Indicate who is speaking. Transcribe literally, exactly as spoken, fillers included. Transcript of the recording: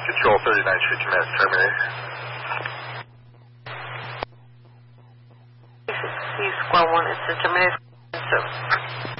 Speaker 1: Control thirty-nine, shoot command terminated.
Speaker 2: This is Squad one, it's a terminated. So.